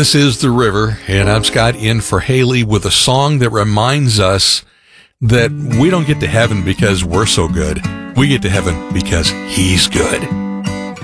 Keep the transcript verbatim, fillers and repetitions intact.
This is The River, and I'm Scott in for Haley with a song that reminds us that we don't get to heaven because we're so good. We get to heaven because He's good.